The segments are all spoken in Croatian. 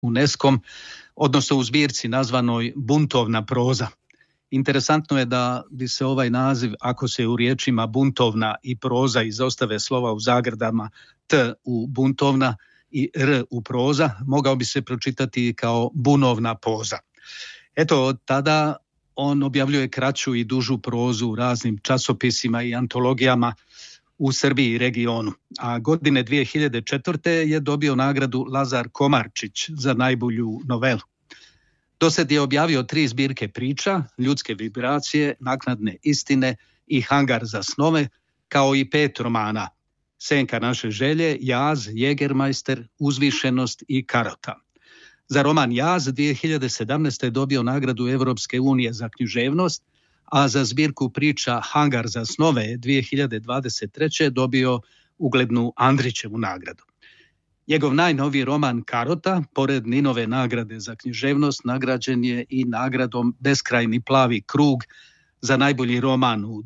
UNESCO-om, odnosno u zbirci nazvanoj Buntovna proza. Interesantno je da bi se ovaj naziv, ako se u riječima buntovna i proza izostave slova u zagradama T u buntovna i R u proza, mogao bi se pročitati kao bunovna poza. Eto, od tada on objavljuje kraću i dužu prozu u raznim časopisima i antologijama u Srbiji i regionu. A godine 2004. je dobio nagradu Lazar Komarčić za najbolju novelu. Dosad je objavio 3 zbirke priča, Ljudske vibracije, Naknadne istine i Hangar za snove, kao i 5 romana, Senka naše želje, Jaz, Jägermeister, Uzvišenost i Karota. Za roman Jaz 2017. je dobio nagradu Evropske unije za književnost, a za zbirku priča Hangar za snove 2023. je dobio uglednu Andrićevu nagradu. Njegov najnoviji roman Karota, pored Ninove nagrade za književnost, nagrađen je i nagradom Beskrajni plavi krug za najbolji roman u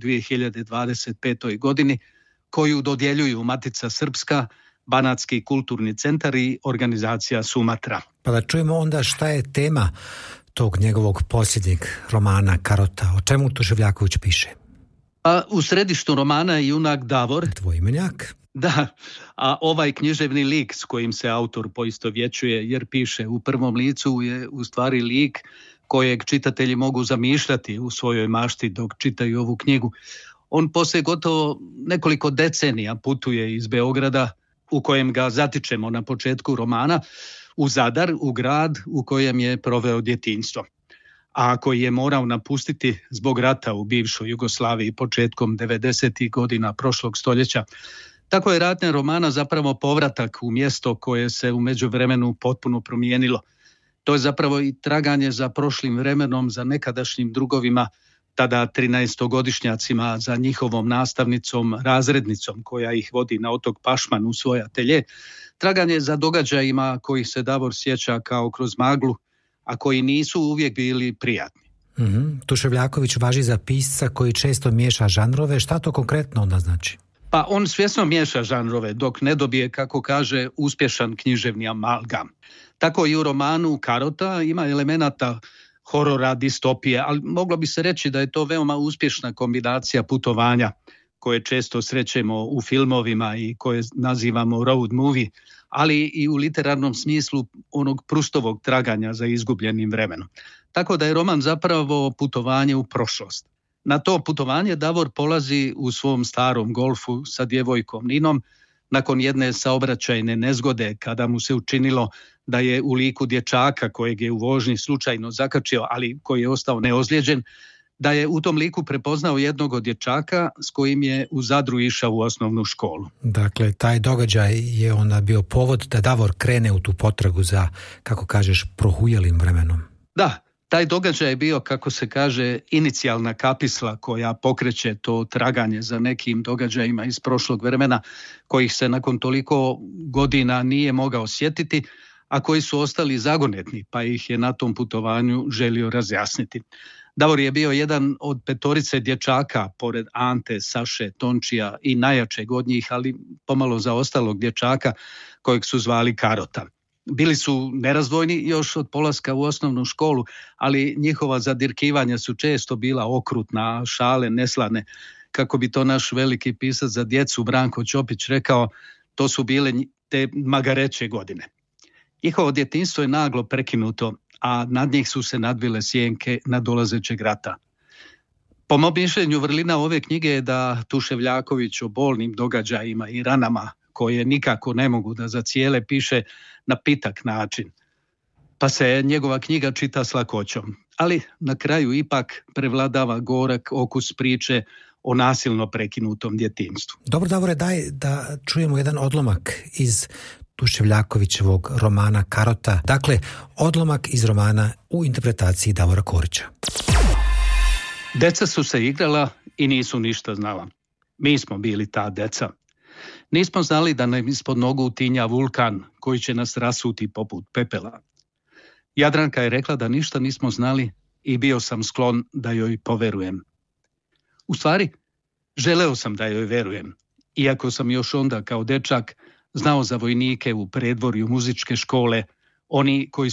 2025. godini, koju dodjeljuju Matica Srpska, Banatski kulturni centar i organizacija Sumatra. Pa da čujemo onda šta je tema tog njegovog posljednjeg romana Karota, o čemu Tuševljaković piše? A u središtu romana je junak Davor. Tvoj imenjak. Da, a ovaj književni lik s kojim se autor poistovjećuje, jer piše u prvom licu, je u stvari lik kojeg čitatelji mogu zamišljati u svojoj mašti dok čitaju ovu knjigu. On poslije gotovo nekoliko decenija putuje iz Beograda, u kojem ga zatičemo na početku romana, u Zadar, u grad u kojem je proveo djetinjstvo, a koji je morao napustiti zbog rata u bivšoj Jugoslaviji početkom 90. godina prošlog stoljeća. Tako je radnja romana zapravo povratak u mjesto koje se u međuvremenu potpuno promijenilo. To je zapravo i traganje za prošlim vremenom, za nekadašnjim drugovima, tada 13-godišnjacima, za njihovom nastavnicom, razrednicom koja ih vodi na otok Pašman u svoj atelje. Traganje za događajima kojih se Davor sjeća kao kroz maglu, a koji nisu uvijek bili prijatni. Tuševljaković važi za pisca koji često miješa žanrove. Šta to konkretno onda znači? Pa on svjesno miješa žanrove dok ne dobije, kako kaže, uspješan književni amalgam. Tako i u romanu Karota ima elemenata horora, distopije, ali moglo bi se reći da je to veoma uspješna kombinacija putovanja koje često srećemo u filmovima i koje nazivamo road movie, ali i u literarnom smislu onog Prustovog traganja za izgubljenim vremenom. Tako da je roman zapravo putovanje u prošlost. Na to putovanje Davor polazi u svom starom golfu sa djevojkom Ninom nakon jedne saobraćajne nezgode kada mu se učinilo da je u liku dječaka kojeg je u vožnji slučajno zakačio, ali koji je ostao neozlijeđen, da je u tom liku prepoznao jednog od dječaka s kojim je u Zadru išao u osnovnu školu. Dakle, taj događaj je onda bio povod da Davor krene u tu potragu za, kako kažeš, prohujelim vremenom. Da, taj događaj je bio, kako se kaže, inicijalna kapisla koja pokreće to traganje za nekim događajima iz prošlog vremena kojih se nakon toliko godina nije mogao sjetiti, a koji su ostali zagonetni, pa ih je na tom putovanju želio razjasniti. Davor je bio jedan od 5 dječaka, pored Ante, Saše, Tončija i najjačeg od njih, ali pomalo zaostalog dječaka kojeg su zvali Karota. Bili su nerazdvojni još od polaska u osnovnu školu, ali njihova zadirkivanja su često bila okrutna, šale, neslane. Kako bi to naš veliki pisac za djecu Branko Ćopić rekao, to su bile te magareće godine. Njihovo djetinjstvo je naglo prekinuto, a nad njih su se nadvile sjenke nadolazećeg rata. Po mom mišljenju vrlina ove knjige je da Tuševljaković o bolnim događajima i ranama koje nikako ne mogu da zacijele piše na pitak način, pa se njegova knjiga čita s lakoćom. Ali na kraju ipak prevladava gorak okus priče o nasilno prekinutom djetinjstvu. Dobro, Davore, daj da čujemo jedan odlomak iz Tuševljakovićevog romana Karota. Dakle, odlomak iz romana u interpretaciji Davora Korića. Deca su se igrala i nisu ništa znala. Mi smo bili ta deca. Nismo znali da nam ispod nogu tinja vulkan koji će nas rasuti poput pepela. Jadranka je rekla da ništa nismo znali i bio sam sklon da joj poverujem. U stvari, želeo sam da joj verujem, iako sam još onda kao dečak znao za vojnike u predvorju muzičke škole, oni koji